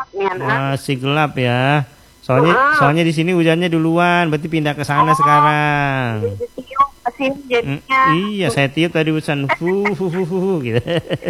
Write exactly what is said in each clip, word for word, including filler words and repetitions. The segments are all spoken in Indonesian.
gelapnya. Masih gelap ya. Soalnya Ah. soalnya di sini hujannya duluan, berarti pindah ke sana Oh, sekarang. Tiup ke sini Mm, jadinya. iya, saya tiup tadi hujan. Hu hu hu hu gitu.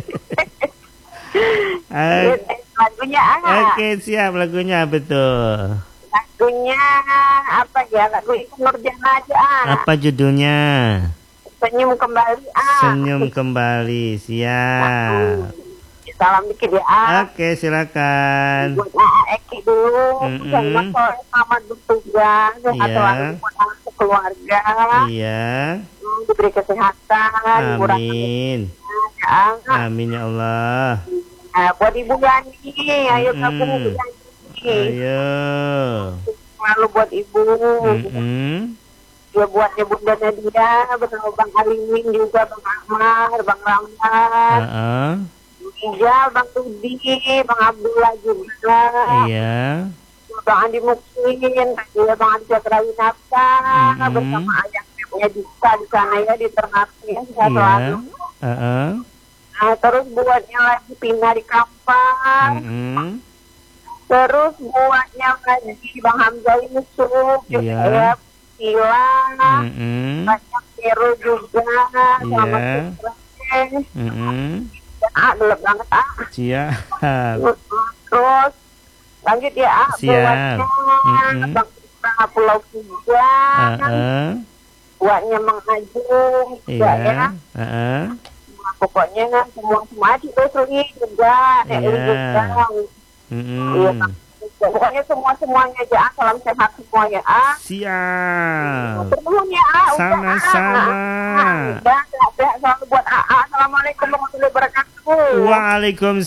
Iya, Oke, lagunya ah. oke, siap lagunya betul. Lagunya apa ya? Lagu itu Nurjana aja ah. Apa judulnya? Senyum kembali ah. Senyum kembali, siap. Salam dikit ya ah. Oke, silakan. Buat A Eki dulu. Mm-mm. Sama sore selamat bertugas. Sehat Iya. selalu pulang keluarga. Iya. Hmm, diberi kesehatan. dimurahkan Amin. rezeki, ya. Amin ya Allah. Nah, buat Ibu Yani, ayo Mm-mm. gabung Ibu Yani. Ayo. Selalu buat Ibu. Mm-mm. Ya buatnya Bunda Nadia, bersama Bang Alimin juga, Bang Ahmad, Bang Ramlan, Heeh. Ijal, Bang Tudi, Bang Abdullah juga, Iya. Bang Andi Muksin, juga Bang Andi Jakrawi Nafsa, Mm-mm. bersama ayahnya punya Dika di sana ya, di Ternate, ya, sehat Iya. selalu. Heeh. Nah, terus buatnya lagi pindah di Kampang, Mm-mm. terus buatnya lagi Bang Hamzah Yusuf, juga Iya. ya, Silang, Mm-mm. banyak Vero juga, selamat Iya. sore. Mm-mm. Ah, gelap banget ah. Siap. Terus lanjut ya ah. Siap. Buatnya Mm-mm. Bang Bang Pulau Tiga, Heeh. buatnya Mang Ajung juga ya. Iya. Heeh. Nah, pokoknya kan semua semua juga Sri juga, Nek Uli Iya. juga. Iya, Mm-mm. pokoknya semua semuanya aja ah. Salam sehat semua ya ah. Siap. Terus ya ah. Udah, Sama-sama. ah. Udah, udah, udah. Selalu buat A A. Assalamualaikum warahmatullahi wabarakatuh. Waalaikumsalam.